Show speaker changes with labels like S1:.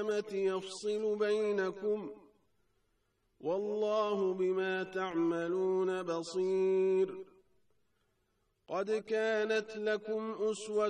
S1: القيامة يفصل بينكم والله بما تعملون بصير. قد كانت لكم أسوة